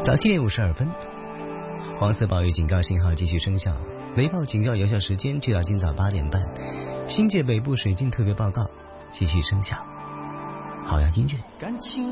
早7点52分，黄色暴雨警告信号继续生效，雷暴警告有效时间就到今早8点半。新界北部水浸特别报告继续生效。好呀，音乐。 感情